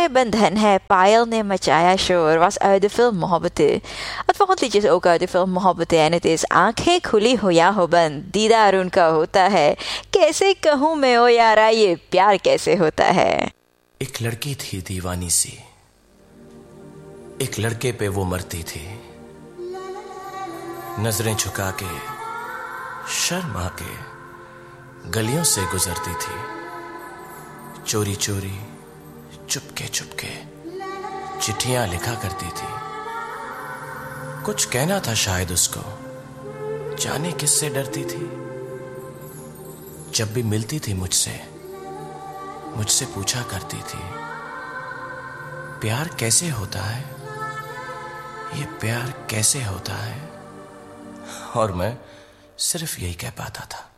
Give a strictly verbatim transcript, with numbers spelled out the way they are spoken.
mijn banden है पायल ने मचाया शोर was uit de film Mohabbatein. Het volgende liedje is ook uit de film Mohabbatein en het is आंखें खुली हो या हो बंद दीदार उनका होता है कैसे कहूँ मैं ओ यारा ये प्यार कैसे होता है. एक लड़की थी दीवानी सी, एक लड़के पे वो मरती थी, नजरें झुका के शर्मा के गलियों से गुजरती थी, चोरी चोरी चुपके चुपके चिट्ठियां लिखा करती थी. कुछ कहना था शायद उसको, जाने किससे डरती थी. जब भी मिलती थी मुझसे मुझसे पूछा करती थी प्यार कैसे होता है, ये प्यार कैसे होता है. और मैं सिर्फ यही कह पाता था.